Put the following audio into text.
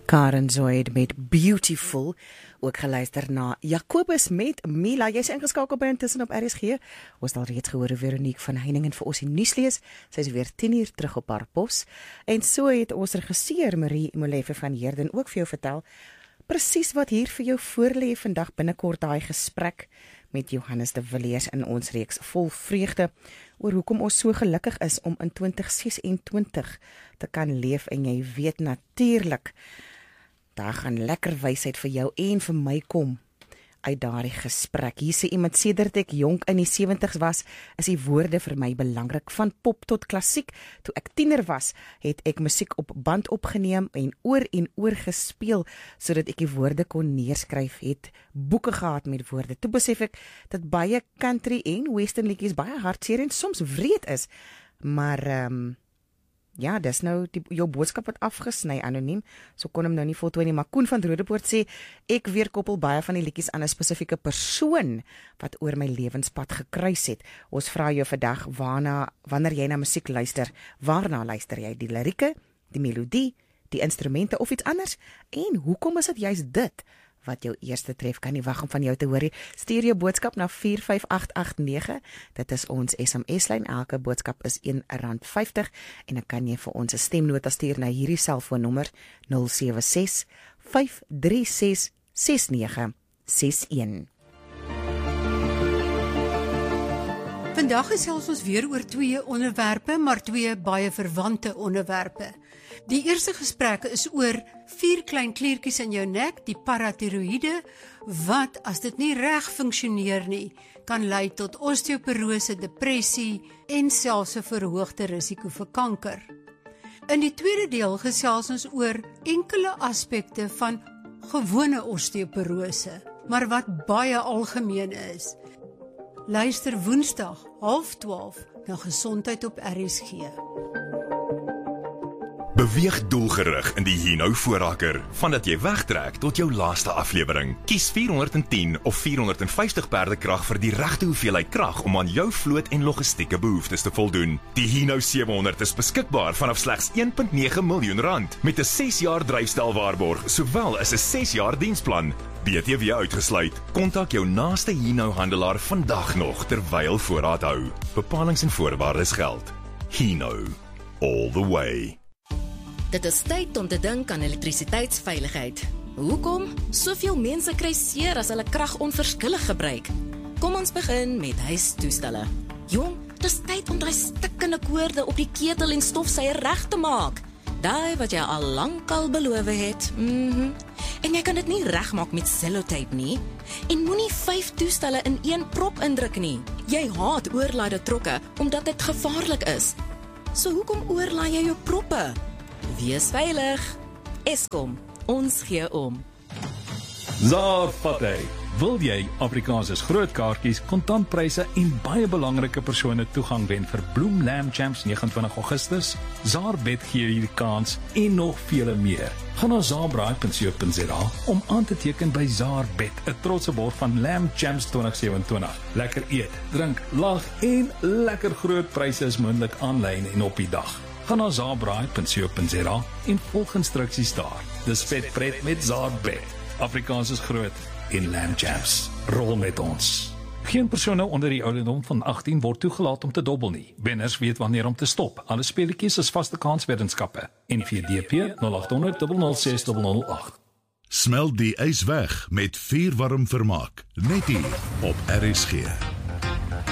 Karen Zoid met Beautiful, ook geluister na Jacobus met Mila. Jy is ingeskakel by Intussen op RSG. Ons het al reeds gehoor Veronique van Heiningen vir ons die nuus lees. Sy is weer 10 uur terug op haar pos. En so het ons regisseur Marie Molefe van Heerden ook vir jou vertel presies wat hier vir jou voorlê vandag, binnekort daai gesprek met Johannes de Villiers in ons reeks Vol Vreugde oor hoekom ons so gelukkig is om in 2026 te kan leef. En jy weet natuurlik, daar gaan lekker wysheid vir jou en vir my kom uit daardie gesprek. Hier sê iemand, sedert ek jonk in die 70's was, is die woorde vir my belangrik. Van pop tot klassiek. Toe ek tiener was, het ek musiek op band opgeneem en oor gespeel, sodat ek die woorde kon neerskryf, het boeke gehad met woorde. Toe besef ek dat baie country en western liedjies baie hartseer en soms wreed is, maar ja, dis nou jou boodskap wat afgesny anoniem, so kon hom nou nie voltooi nie, maar Koen van Rodepoort sê, ek weer koppel baie van die liedjies aan 'n spesifieke persoon wat oor my lewenspad gekruis het. Ons vra jou vandag, wanneer jy na musiek luister, waarna luister jy? Die lirieke, die melodie, die instrumente of iets anders? En hoekom is dit juist dit wat jou eerste tref? Kan nie wag om van jou te hoor. Stuur jou boodskap na 45889. Dit is ons SMS-lyn. Elke boodskap is R1.50 en dan kan jy vir ons 'n stemnota stuur na hierdie selfoonnommer 076 536 6961. Vandag gesels ons weer oor twee onderwerpe, maar twee baie verwante onderwerpe. Die eerste gesprek is oor 4 klein kliertjies in jou nek, die paratiroïde, wat as dit nie reg funksioneer nie, kan lei tot osteoporose, depressie en selfs 'n verhoogde risiko vir kanker. In die tweede deel gesels ons oor enkele aspekte van gewone osteoporose, maar wat baie algemeen is. Luister Woensdag 11:30 na Gesondheid op RSG. Beweeg doelgerig in die Hino voorraker, vandat jy wegtrek tot jou laaste aflewering. Kies 410 of 450 perdekrag vir die regte hoeveelheid krag om aan jou vloot en logistieke behoeftes te voldoen. Die Hino 700 is beskikbaar vanaf slegs R1.9 miljoen met 'n 6 jaar dryfstelwaarborg, sowel as 'n 6 jaar diensplan. BTW uitgesluit. Kontak jou naaste Hino handelaar vandag nog terwyl voorraad hou. Bepalings en voorwaardes geld. Hino, all the way. Dit is tyd om te dink aan elektrisiteitsveiligheid. Hoekom? Soveel mense kry seer as hulle krag onverskillig gebruik. Kom ons begin met huistoestelle. Jong, dis tyd om daai stikkende koorde op die ketel en stofsuier reg te maak. Daai wat jy al lankal beloof het. En jy kan dit nie regmaak met sellotape nie. En moenie 5 toestelle in een prop indruk nie. Jy haat oorlaaide trokke omdat dit gevaarlik is. So hoekom oorlaai jy jou proppe? Wees veilig. Eskom, ons gee om. Zaar Fatay. Wil jy Afrikaanse groot kaartjies, kontantpryse en baie belangrike persone toegang wen vir Bloem Lamb Champs 29 Augustus? Zaar Bet gee jy die kans en nog vele meer. Gaan na zaarbraai.co.za om aan te teken by Zaar Bet, 'n trotse borg van Lamb Champs 2027. Lekker eet, drink, lag en lekker groot pryse is moontlik aanlyn en op die dag. Gaan na zaarbraai.co.za en volg instruksies daar. Dis vet pret met Zaar Bet. Afrikaans is groot en Lamb Champs. Rol met ons. Geen persone onder die ouderdom van 18 word toegelaat om te dobbel nie. Wenners weet wanneer om te stop. Alle speletjies is vaste kansweddenskappe. NVDP 0800 006 008. Smel die ys weg met vuurwarm vermaak. Net hier op RSG.